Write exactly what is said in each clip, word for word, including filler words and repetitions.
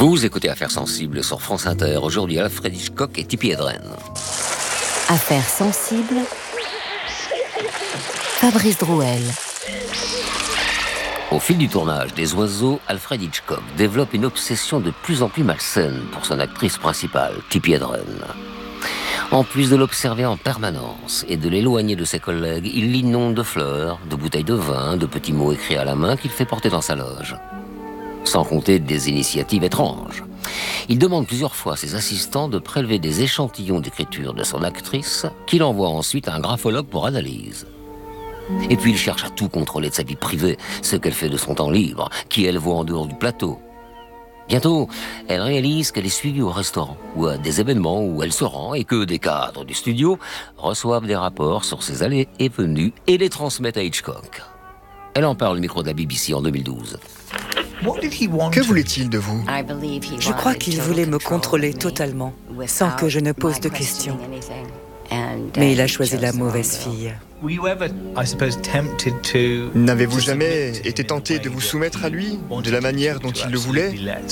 Vous écoutez Affaires sensibles sur France Inter. Aujourd'hui, Alfred Hitchcock et Tippi Hedren. Affaires sensibles, Fabrice Drouel. Au fil du tournage des Oiseaux, Alfred Hitchcock développe une obsession de plus en plus malsaine pour son actrice principale, Tippi Hedren. En plus de l'observer en permanence et de l'éloigner de ses collègues, il l'inonde de fleurs, de bouteilles de vin, de petits mots écrits à la main qu'il fait porter dans sa loge. Sans compter des initiatives étranges. Il demande plusieurs fois à ses assistants de prélever des échantillons d'écriture de son actrice qu'il envoie ensuite à un graphologue pour analyse. Et puis il cherche à tout contrôler de sa vie privée, ce qu'elle fait de son temps libre, qui elle voit en dehors du plateau. Bientôt, elle réalise qu'elle est suivie au restaurant ou à des événements où elle se rend et que des cadres du studio reçoivent des rapports sur ses allées et venues et les transmettent à Hitchcock. Elle en parle au micro de la B B C en deux mille douze. Que voulait-il de vous ? Je crois qu'il voulait me contrôler totalement, sans que je ne pose de questions. Mais il a choisi la mauvaise fille. N'avez-vous jamais été tenté de vous soumettre à lui, de la manière dont il le voulait ?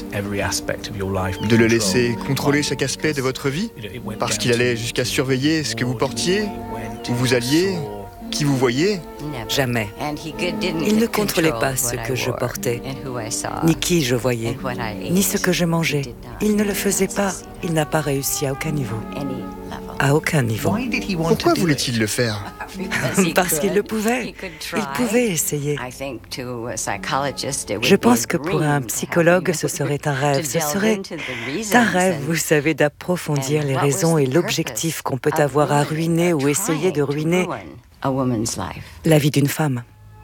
De le laisser contrôler chaque aspect de votre vie ? Parce qu'il allait jusqu'à surveiller ce que vous portiez, où vous alliez, qui vous voyez ? Jamais. Il ne contrôlait pas ce que je portais, ni qui je voyais, ni ce que je mangeais. Il ne le faisait pas. Il n'a pas réussi à aucun niveau. À aucun niveau. Pourquoi voulait-il le faire ? Parce qu'il le pouvait. Il pouvait essayer. Je pense que pour un psychologue, ce serait un rêve. Ce serait un rêve, vous savez, d'approfondir les raisons et l'objectif qu'on peut avoir à ruiner ou essayer de ruiner la vie d'une femme.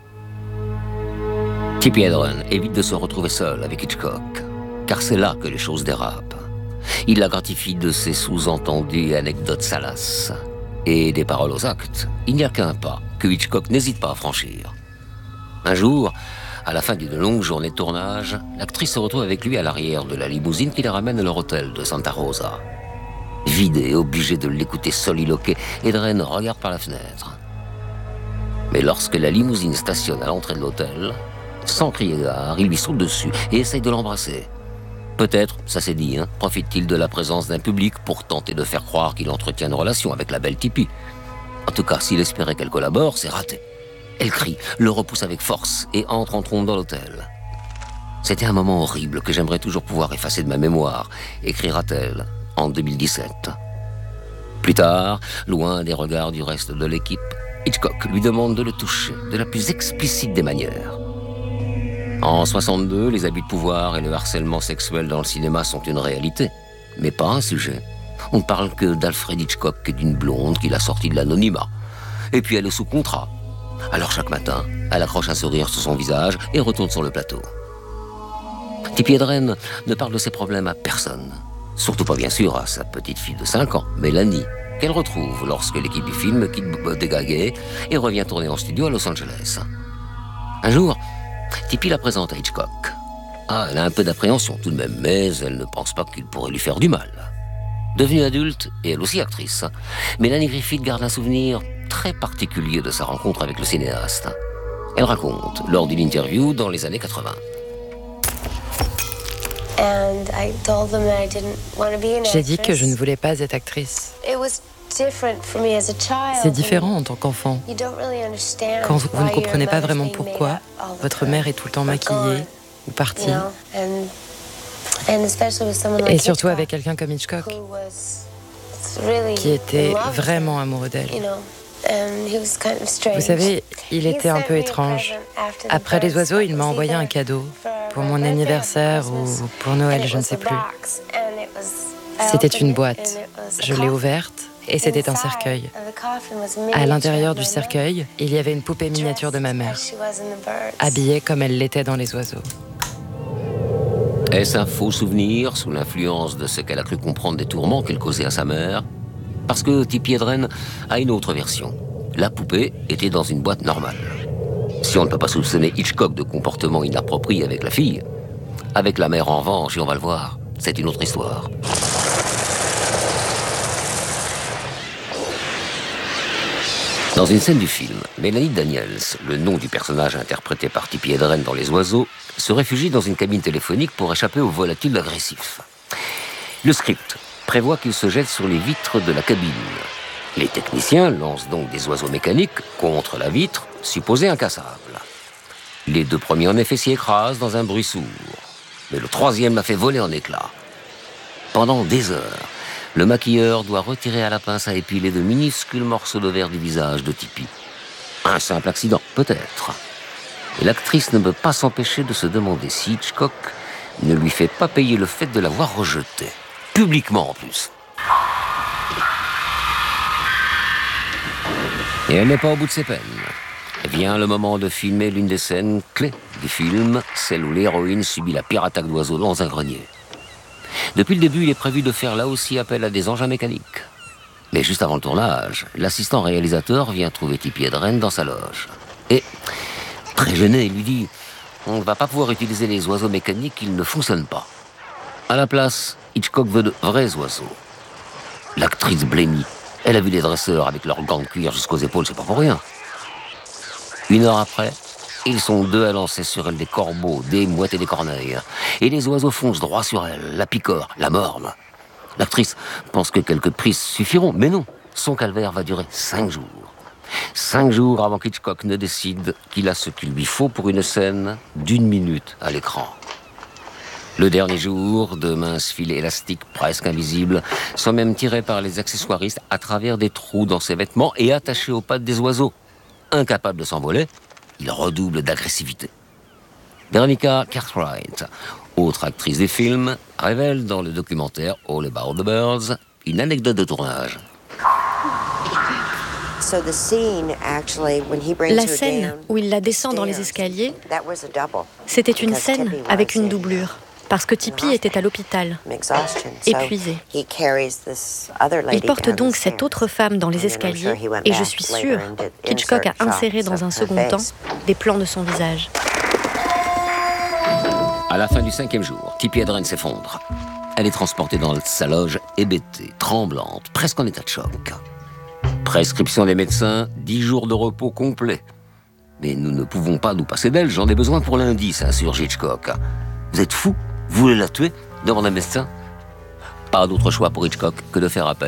Tippi Hedren évite de se retrouver seule avec Hitchcock, car c'est là que les choses dérapent. Il la gratifie de ses sous-entendus et anecdotes salaces. Et des paroles aux actes, il n'y a qu'un pas que Hitchcock n'hésite pas à franchir. Un jour, à la fin d'une longue journée de tournage, l'actrice se retrouve avec lui à l'arrière de la limousine qui les ramène à leur hôtel de Santa Rosa. Vide et obligé de l'écouter soliloquer, Hedren regarde par la fenêtre. Mais lorsque la limousine stationne à l'entrée de l'hôtel, sans crier gare, il lui saute dessus et essaye de l'embrasser. Peut-être, ça s'est dit, hein, profite-t-il de la présence d'un public pour tenter de faire croire qu'il entretient une relation avec la belle Tippi. En tout cas, s'il espérait qu'elle collabore, c'est raté. Elle crie, le repousse avec force et entre en trompe dans l'hôtel. C'était un moment horrible que j'aimerais toujours pouvoir effacer de ma mémoire, écrira-t-elle en deux mille dix-sept. Plus tard, loin des regards du reste de l'équipe, Hitchcock lui demande de le toucher de la plus explicite des manières. En soixante-deux, les abus de pouvoir et le harcèlement sexuel dans le cinéma sont une réalité, mais pas un sujet. On ne parle que d'Alfred Hitchcock et d'une blonde qu'il a sortie de l'anonymat. Et puis elle est sous contrat. Alors chaque matin, elle accroche un sourire sur son visage et retourne sur le plateau. Tippi Hedren ne parle de ses problèmes à personne. Surtout pas bien sûr à sa petite fille de cinq ans, Mélanie, qu'elle retrouve lorsque l'équipe du film quitte Bodega Gay et revient tourner en studio à Los Angeles. Un jour, Tippi la présente à Hitchcock. Ah, elle a un peu d'appréhension tout de même, mais elle ne pense pas qu'il pourrait lui faire du mal. Devenue adulte, et elle aussi actrice, Mélanie Griffith garde un souvenir très particulier de sa rencontre avec le cinéaste. Elle raconte, lors d'une interview dans les années quatre-vingts. J'ai dit que je ne voulais pas être actrice. C'est différent en tant qu'enfant. Quand vous, vous ne comprenez pas vraiment pourquoi, votre mère est tout le temps maquillée ou partie. Et surtout avec quelqu'un comme Hitchcock, qui était vraiment amoureux d'elle. Vous savez, il était un peu étrange. Après Les Oiseaux, il m'a envoyé un cadeau pour mon anniversaire ou pour Noël, je ne sais plus. C'était une boîte. Je l'ai ouverte et c'était un cercueil. À l'intérieur du cercueil, il y avait une poupée miniature de ma mère, habillée comme elle l'était dans Les Oiseaux. Est-ce un faux souvenir sous l'influence de ce qu'elle a cru comprendre des tourments qu'elle causait à sa mère ? Parce que Tippi Hedren a une autre version. La poupée était dans une boîte normale. Si on ne peut pas soupçonner Hitchcock de comportement inapproprié avec la fille, avec la mère en revanche, et on va le voir, c'est une autre histoire. Dans une scène du film, Melanie Daniels, le nom du personnage interprété par Tippi Hedren dans Les Oiseaux, se réfugie dans une cabine téléphonique pour échapper aux volatiles agressifs. Le script prévoit qu'il se jette sur les vitres de la cabine. Les techniciens lancent donc des oiseaux mécaniques contre la vitre, supposée incassable. Les deux premiers en effet s'y écrasent dans un bruit sourd, mais le troisième la fait voler en éclats. Pendant des heures, le maquilleur doit retirer à la pince à épiler de minuscules morceaux de verre du visage de Tippi. Un simple accident, peut-être. Et l'actrice ne peut pas s'empêcher de se demander si Hitchcock ne lui fait pas payer le fait de l'avoir rejeté. Publiquement en plus. Et elle n'est pas au bout de ses peines. Vient le moment de filmer l'une des scènes clés du film, celle où l'héroïne subit la pire attaque d'oiseaux dans un grenier. Depuis le début, il est prévu de faire là aussi appel à des engins mécaniques. Mais juste avant le tournage, l'assistant réalisateur vient trouver Tippi Hedren dans sa loge. Et, très gêné, il lui dit « On ne va pas pouvoir utiliser les oiseaux mécaniques, ils ne fonctionnent pas. » À la place, Hitchcock veut de vrais oiseaux. L'actrice blêmit. Elle a vu les dresseurs avec leurs gants de cuir jusqu'aux épaules, c'est pas pour rien. Une heure après, ils sont deux à lancer sur elle des corbeaux, des mouettes et des corneilles. Et les oiseaux foncent droit sur elle, la picorent, la mordent. L'actrice pense que quelques prises suffiront, mais non. Son calvaire va durer cinq jours. Cinq jours avant qu'Hitchcock ne décide qu'il a ce qu'il lui faut pour une scène d'une minute à l'écran. Le dernier jour, de minces filets élastiques presque invisibles sont même tirés par les accessoiristes à travers des trous dans ses vêtements et attachés aux pattes des oiseaux. Incapable de s'envoler, il redouble d'agressivité. Veronica Cartwright, autre actrice des films, révèle dans le documentaire All About the Birds une anecdote de tournage. La scène où il la descend dans les escaliers, c'était une scène avec une doublure, parce que Tippi était à l'hôpital, épuisée. Il porte donc cette autre femme dans les escaliers, et je suis sûre qu'Hitchcock a inséré dans un second temps des plans de son visage. À la fin du cinquième jour, Tippi Hedren s'effondre. Elle est transportée dans sa loge hébétée, tremblante, presque en état de choc. Prescription des médecins, dix jours de repos complet. Mais nous ne pouvons pas nous passer d'elle, j'en ai besoin pour lundi, s'insurge Hitchcock. Vous êtes fou? Vous voulez la tuer? Demande un médecin. Pas d'autre choix pour Hitchcock que de faire appel